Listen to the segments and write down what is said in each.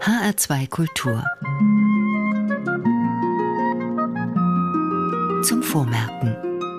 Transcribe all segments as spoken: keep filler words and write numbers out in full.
H R zwei Kultur. Zum Vormerken.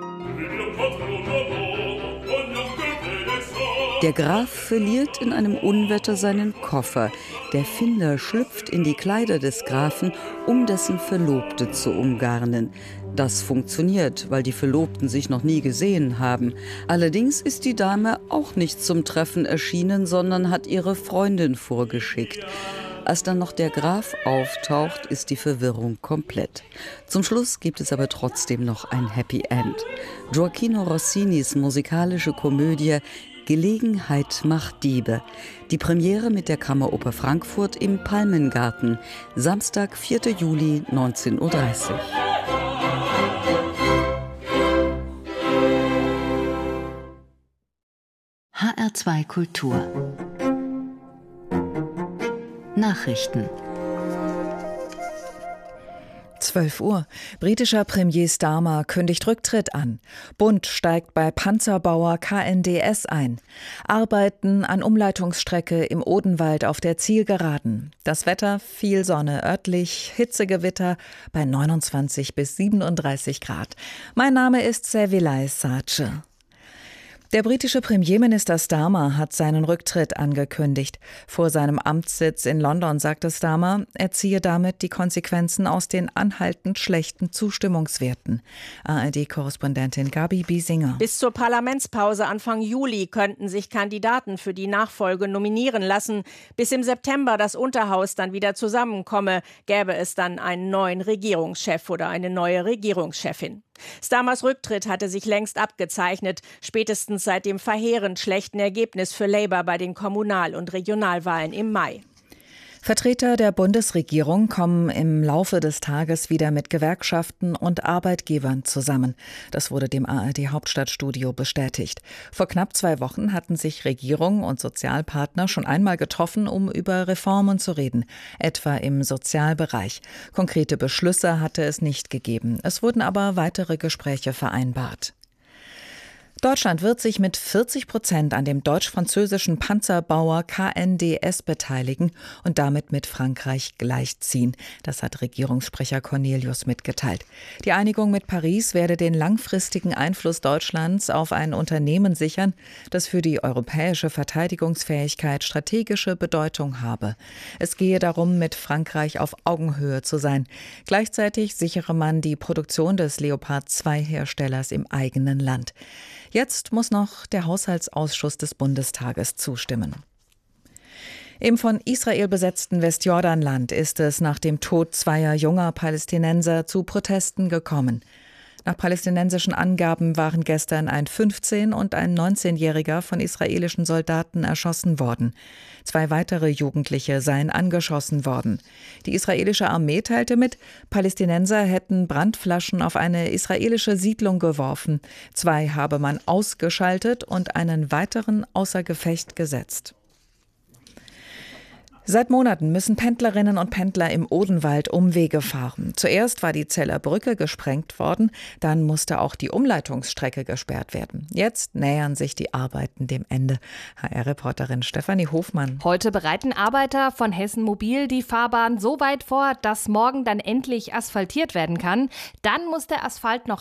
Der Graf verliert in einem Unwetter seinen Koffer. Der Finder schlüpft in die Kleider des Grafen, um dessen Verlobte zu umgarnen. Das funktioniert, weil die Verlobten sich noch nie gesehen haben. Allerdings ist die Dame auch nicht zum Treffen erschienen, sondern hat ihre Freundin vorgeschickt. Als dann noch der Graf auftaucht, ist die Verwirrung komplett. Zum Schluss gibt es aber trotzdem noch ein Happy End. Gioachino Rossinis musikalische Komödie Gelegenheit macht Diebe. Die Premiere mit der Kammeroper Frankfurt im Palmengarten. Samstag, vierter Juli, neunzehn Uhr dreißig. H R zwei Kultur. Nachrichten. zwölf Uhr. Britischer Premier Starmer kündigt Rücktritt an. Bund steigt bei Panzerbauer K N D S ein. Arbeiten an Umleitungsstrecke im Odenwald auf der Zielgeraden. Das Wetter, viel Sonne, örtlich Hitzegewitter bei neunundzwanzig bis siebenunddreißig Grad. Mein Name ist Servilay Sace. Der britische Premierminister Starmer hat seinen Rücktritt angekündigt. Vor seinem Amtssitz in London sagte Starmer, er ziehe damit die Konsequenzen aus den anhaltend schlechten Zustimmungswerten. A R D-Korrespondentin Gabi Biesinger. Bis zur Parlamentspause Anfang Juli könnten sich Kandidaten für die Nachfolge nominieren lassen. Bis im September das Unterhaus dann wieder zusammenkomme, gäbe es dann einen neuen Regierungschef oder eine neue Regierungschefin. Starmers Rücktritt hatte sich längst abgezeichnet, spätestens seit dem verheerend schlechten Ergebnis für Labour bei den Kommunal- und Regionalwahlen im Mai. Vertreter der Bundesregierung kommen im Laufe des Tages wieder mit Gewerkschaften und Arbeitgebern zusammen. Das wurde dem A R D-Hauptstadtstudio bestätigt. Vor knapp zwei Wochen hatten sich Regierung und Sozialpartner schon einmal getroffen, um über Reformen zu reden, etwa im Sozialbereich. Konkrete Beschlüsse hatte es nicht gegeben. Es wurden aber weitere Gespräche vereinbart. Deutschland wird sich mit vierzig Prozent an dem deutsch-französischen Panzerbauer K N D S beteiligen und damit mit Frankreich gleichziehen. Das hat Regierungssprecher Cornelius mitgeteilt. Die Einigung mit Paris werde den langfristigen Einfluss Deutschlands auf ein Unternehmen sichern, das für die europäische Verteidigungsfähigkeit strategische Bedeutung habe. Es gehe darum, mit Frankreich auf Augenhöhe zu sein. Gleichzeitig sichere man die Produktion des Leopard zwei Herstellers im eigenen Land. Jetzt muss noch der Haushaltsausschuss des Bundestages zustimmen. Im von Israel besetzten Westjordanland ist es nach dem Tod zweier junger Palästinenser zu Protesten gekommen. Nach palästinensischen Angaben waren gestern ein fünfzehn- und ein neunzehnjähriger von israelischen Soldaten erschossen worden. Zwei weitere Jugendliche seien angeschossen worden. Die israelische Armee teilte mit, Palästinenser hätten Brandflaschen auf eine israelische Siedlung geworfen. Zwei habe man ausgeschaltet und einen weiteren außer Gefecht gesetzt. Seit Monaten müssen Pendlerinnen und Pendler im Odenwald Umwege fahren. Zuerst war die Zeller Brücke gesprengt worden, dann musste auch die Umleitungsstrecke gesperrt werden. Jetzt nähern sich die Arbeiten dem Ende. H R-Reporterin Stefanie Hofmann. Heute bereiten Arbeiter von Hessen Mobil die Fahrbahn so weit vor, dass morgen dann endlich asphaltiert werden kann. Dann muss der Asphalt noch